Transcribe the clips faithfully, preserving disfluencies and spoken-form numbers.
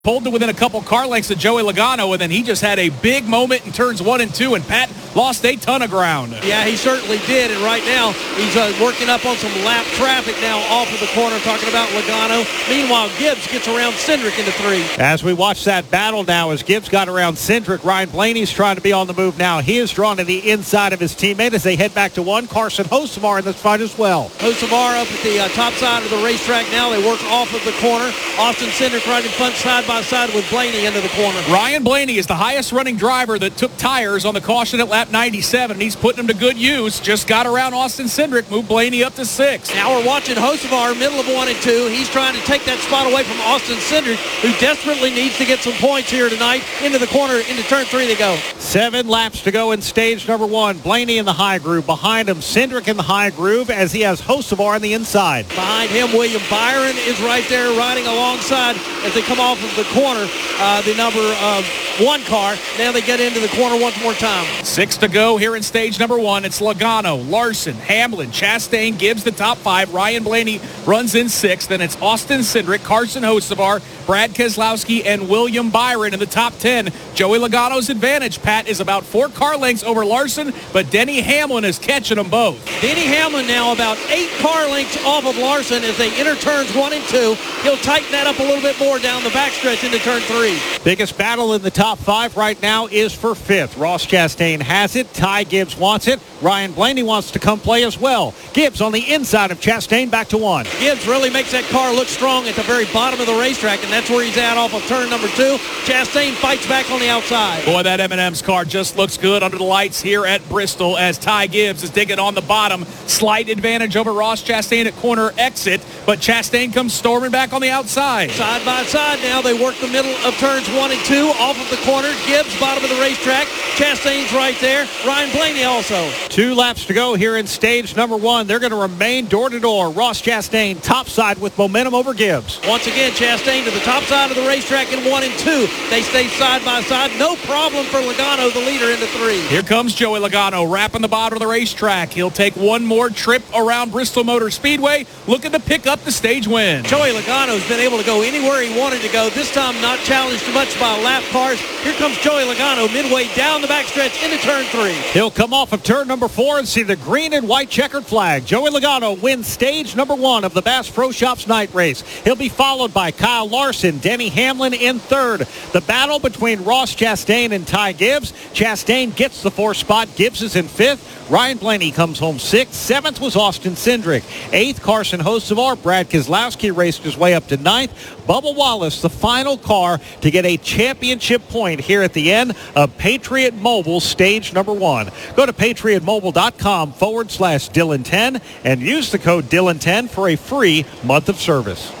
pulled to within a couple car lengths of Joey Logano, and then he just had a big moment in turns one and two, and Pat lost a ton of ground. Yeah, he certainly did, and right now he's uh, working up on some lap traffic now off of the corner, talking about Logano. Meanwhile, Gibbs gets around Cindric into three. As we watch that battle now, as Gibbs got around Cindric, Ryan Blaney's trying to be on the move now. He is drawn to the inside of his teammate as they head back to one. Carson Hocevar in this fight as well. Hocevar up at the uh, top side of the racetrack now. They work off of the corner. Austin Cindric riding front side by side with Blaney into the corner. Ryan Blaney is the highest running driver that took tires on the caution at lap ninety-seven, and he's putting them to good use. Just got around Austin Cindric, moved Blaney up to six. Now we're watching Hocevar, middle of one and two. He's trying to take that spot away from Austin Cindric, who desperately needs to get some points here tonight. Into the corner, into turn three they go. Seven laps to go in stage number one. Blaney in the high groove. Behind him, Cindric in the high groove as he has Hocevar on the inside. Behind him, William Byron is right there riding alongside as they come off of the corner. Uh, the number of one car. Now they get into the corner once more time. Six to go here in stage number one. It's Logano, Larson, Hamlin, Chastain, Gibbs the top five. Ryan Blaney runs in sixth. Then it's Austin Cindric, Carson Hocevar, Brad Keselowski, and William Byron in the top ten. Joey Logano's advantage, Pat, is about four car lengths over Larson, but Denny Hamlin is catching them both. Denny Hamlin now about eight car lengths off of Larson as they enter turns one and two. He'll tighten that up a little bit more down the backstretch into turn three. Biggest battle in the top five right now is for fifth. Ross Chastain has it. Ty Gibbs wants it. Ryan Blaney wants to come play as well. Gibbs on the inside of Chastain back to one. Gibbs really makes that car look strong at the very bottom of the racetrack, and that's where he's at off of turn number two. Chastain fights back on the outside. Boy, that M and M's car just looks good under the lights here at Bristol as Ty Gibbs is digging on the bottom. Slight advantage over Ross Chastain at corner exit, but Chastain comes storming back on the outside. Side by side now, they work the middle of turns one and two off of the corner. Gibbs, bottom of the racetrack. Chastain's right there. Ryan Blaney also. Two laps to go here in stage number one. They're going to remain door to door. Ross Chastain top side with momentum over Gibbs. Once again, Chastain to the top side of the racetrack in one and two. They stay side by side. No problem for Logano, the leader, into three. Here comes Joey Logano wrapping the bottom of the racetrack. He'll take one more trip around Bristol Motor Speedway, looking to pick up the stage win. Joey Logano's been able to go anywhere he wanted to go. This time not challenged too much by lap cars. Here comes Joey Logano midway down the backstretch into turn three. He'll come off of turn number four and see the green and white checkered flag. Joey Logano wins stage number one of the Bass Pro Shops night race. He'll be followed by Kyle Larson, Denny Hamlin in third. The battle between Ross Chastain and Ty Gibbs. Chastain gets the fourth spot. Gibbs is in fifth. Ryan Blaney comes home sixth. Seventh was Austin Cindric. Eighth, Carson Hocevar. Brad Keselowski raced his way up to ninth. Bubba Wallace, the final car to get a championship point here at the end of Patriot Mobile stage number one. Go to patriotmobile.com forward slash Dylan 10 and use the code Dylan ten for a free month of service.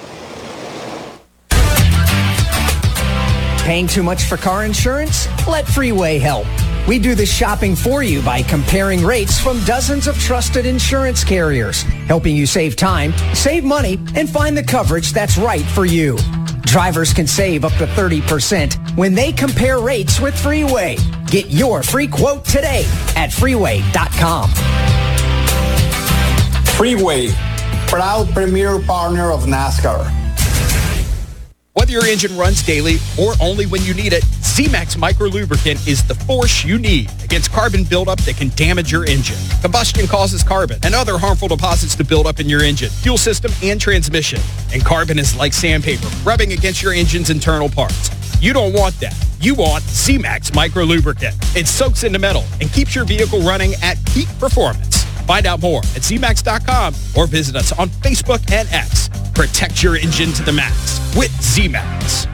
Paying too much for car insurance? Let Freeway help. We do the shopping for you by comparing rates from dozens of trusted insurance carriers, helping you save time, save money, and find the coverage that's right for you. Drivers can save up to thirty percent when they compare rates with Freeway. Get your free quote today at freeway dot com. Freeway, proud premier partner of NASCAR. Whether your engine runs daily or only when you need it, Z-Max Micro Lubricant is the force you need against carbon buildup that can damage your engine. Combustion causes carbon and other harmful deposits to build up in your engine, fuel system, and transmission. And carbon is like sandpaper, rubbing against your engine's internal parts. You don't want that. You want Z-Max Micro Lubricant. It soaks into metal and keeps your vehicle running at peak performance. Find out more at Z max dot com or visit us on Facebook and X. Protect your engine to the max with Z-Max.